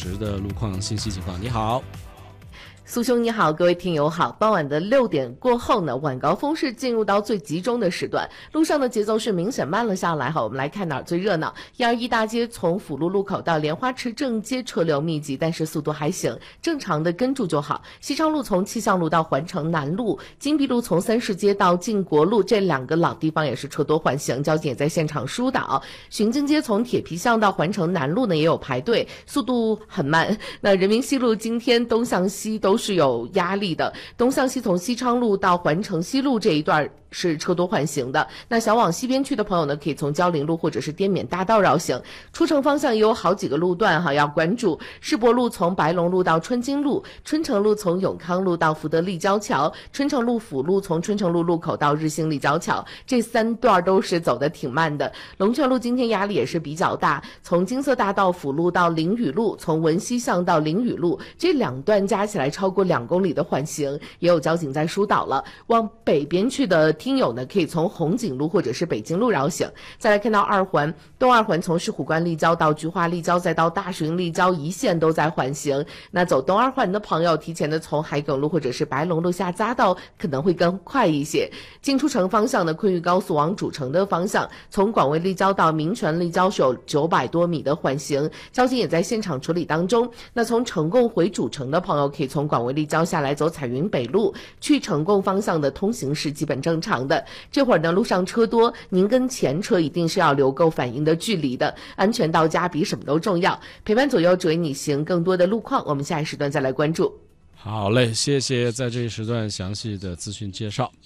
时的路况信息情况。你好。 苏兄你好，各位听友好。傍晚的6点过后呢，晚高峰是进入到最集中的时段，路上的节奏是明显慢了下来。好，我们来看哪儿最热闹。121大街从辅路路口到莲花池正街车流密集，但是速度还行，正常的跟住就好。西昌路从气象路到环城南路，金碧路从三市街到晋国路，这2个老地方也是车多缓行，交警也在现场疏导。巡京街从铁皮巷到环城南路呢也有排队，速度很慢。那人民西路今天东向西都是有压力的，东向西从西昌路到环城西路这一段是车多缓行的。那想往西边去的朋友呢，可以从蕉林路或者是滇缅大道绕行。出城方向也有好几个路段要关注。世博路从白龙路到春金路，春城路从永康路到福德立交桥，春城路辅路从春城路路口到日兴立交桥，这3段都是走得挺慢的。龙泉路今天压力也是比较大，从金色大道辅路到凌雨路，从文溪巷到凌雨路，这2段加起来超过2公里的缓行，也有交警在疏导了。往北边去的听友呢，可以从红景路或者是北京路绕行。再来看到2环，东2环从石虎关立交到菊花立交，再到大巡立交一线都在缓行。那走东2环的朋友，提前的从海埂路或者是白龙路下匝道可能会更快一些。进出城方向的昆玉高速往主城的方向，从广卫立交到民权立交是有900多米的缓行，交警也在现场处理当中。那从成贡回主城的朋友，可以从广卫立交下来走彩云北路，去成贡方向的通行是基本正常的。这会儿呢，路上车多，您跟前车一定是要留够反应的距离的，安全到家比什么都重要。陪伴左右，只为你行更多的路况，我们下一时段再来关注。 好嘞，谢谢在这一时段详细的资讯介绍。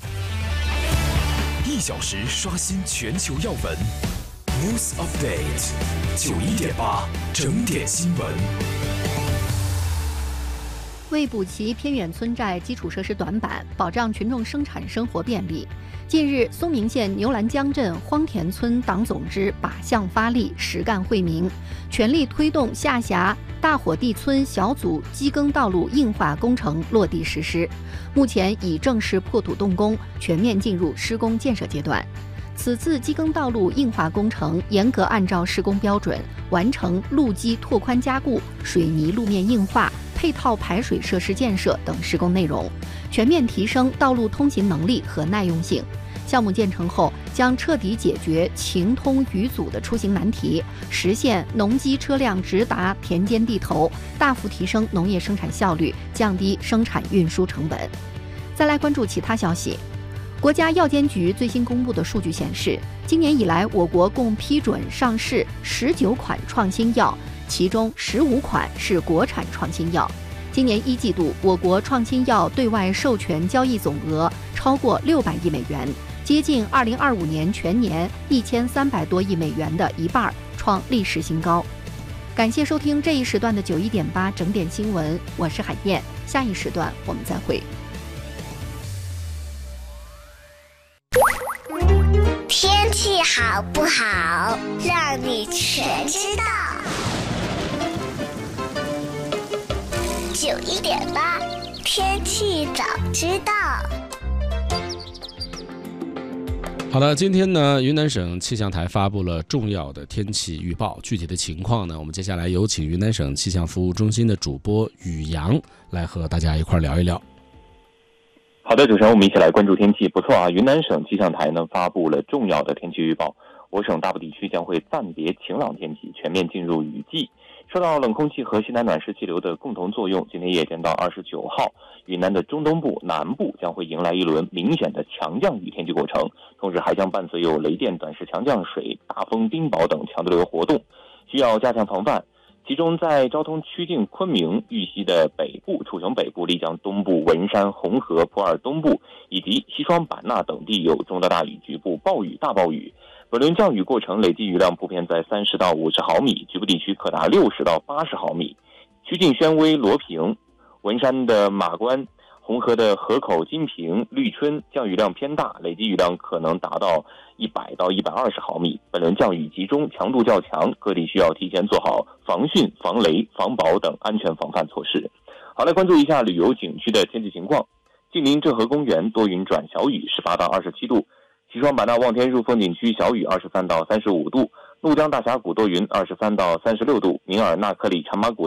1小时刷新全球要闻 News Update 91.8整点新闻。 为补齐偏远村寨基础设施短板，保障群众生产生活便利，近日，松明县牛栏江镇荒田村党总支靶向发力，实干惠民，全力推动下辖大火地村小组机耕道路硬化工程落地实施，目前已正式破土动工，全面进入施工建设阶段。此次机耕道路硬化工程严格按照施工标准，完成路基拓宽加固、水泥路面硬化、配套排水设施建设等施工内容，全面提升道路通行能力和耐用性。项目建成后，将彻底解决情通鱼阻的出行难题，实现农机车辆直达田间地头，大幅提升农业生产效率，降低生产运输成本。再来关注其他消息。国家药监局最新公布的数据显示，今年以来，我国共批准上市19款创新药，其中15款是国产创新药。今年1季度，我国创新药对外授权交易总额超过600亿美元，接近2025年全年1300多亿美元的一半，创历史新高。感谢收听这一时段的91.8整点新闻，我是海燕，下一时段我们再会。 天气好不好，让你全知道。91.8天气早知道。 好了，今天呢，云南省气象台发布了重要的天气预报，具体的情况呢，我们接下来有请云南省气象服务中心的主播宇阳来和大家一块聊一聊。 好的，主持人，我们一起来关注天气。不错啊，云南省气象台呢发布了重要的天气预报，我省大部地区将会暂别晴朗天气，全面进入雨季。受到冷空气和西南暖湿气流的共同作用，今天夜间到29号，云南的中东部、南部将会迎来一轮明显的强降雨天气过程，同时还将伴随有雷电、短时强降水、大风、冰雹等强对流活动，需要加强防范。其中在昭通曲靖、昆明、玉溪的北部、楚雄北部、丽江东部、文山、红河、普洱东部以及西双版纳等地有中到大雨，局部暴雨、大暴雨。本轮降雨过程累计雨量普遍在30到50毫米，局部地区可达60到80毫米。曲靖、宣威、罗平、文山的马关、红河的河口、金平、绿春降雨量偏大，累计雨量可能达到100到120毫米。本轮降雨集中，强度较强，各地需要提前做好防汛、防雷、防雹等安全防范措施。好，来关注一下旅游景区的天气情况。晋宁浙河公园多云转小雨，18到27度；西双版纳望天树风景区小雨，23到35度；怒江大峡谷多云，23到36度；宁尔纳克里长马谷